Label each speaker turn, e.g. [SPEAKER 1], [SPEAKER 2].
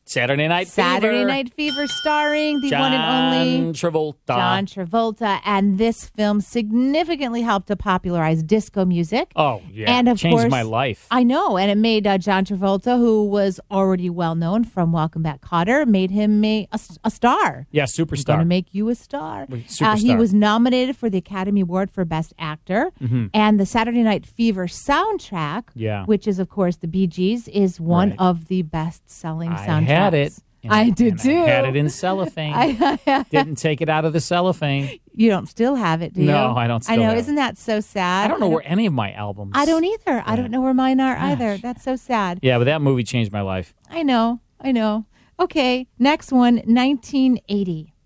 [SPEAKER 1] Saturday Night
[SPEAKER 2] Fever, starring the one and only John Travolta. And this film significantly helped to popularize disco music.
[SPEAKER 1] Oh, yeah.
[SPEAKER 2] And of
[SPEAKER 1] changed
[SPEAKER 2] course,
[SPEAKER 1] my life.
[SPEAKER 2] I know. And it made John Travolta, who was already well known from Welcome Back, Kotter, made him a star.
[SPEAKER 1] Yeah,
[SPEAKER 2] I'm
[SPEAKER 1] superstar.
[SPEAKER 2] going to make you a star.
[SPEAKER 1] Superstar.
[SPEAKER 2] He was nominated for the Academy Award for Best Actor.
[SPEAKER 1] Mm-hmm.
[SPEAKER 2] And the Saturday Night Fever soundtrack, which is, of course, the Bee Gees, is one of the best-selling soundtracks.
[SPEAKER 1] I had it.
[SPEAKER 2] I did too.
[SPEAKER 1] I had it in cellophane. Didn't take it out of the cellophane.
[SPEAKER 2] You don't still have it, do you?
[SPEAKER 1] No, I don't still have it.
[SPEAKER 2] Isn't that so sad?
[SPEAKER 1] I don't know where any of my albums.
[SPEAKER 2] I don't either. Yeah. I don't know where mine are either. That's so sad.
[SPEAKER 1] Yeah, but that movie changed my life.
[SPEAKER 2] I know. Okay, next one, 1980.